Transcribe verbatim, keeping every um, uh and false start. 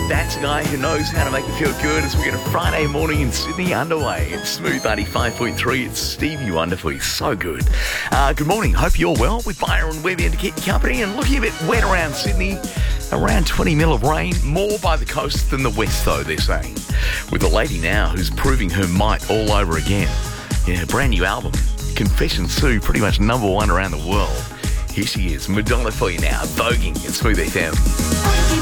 That's a guy who knows how to make you feel good as we get a Friday morning in Sydney underway. It's Smooth ninety-five point three. It's Stevie Wonder for you. So good. Uh, good morning. Hope you're well with Byron Webby to keep you company and looking a bit wet around Sydney. Around twenty mil of rain. More by the coast than the west, though, they're saying. With a lady now who's proving her might all over again. Yeah, brand new album. Confession Sue, pretty much number one around the world. Here she is, Madonna for you now, voguing at Smooth F M.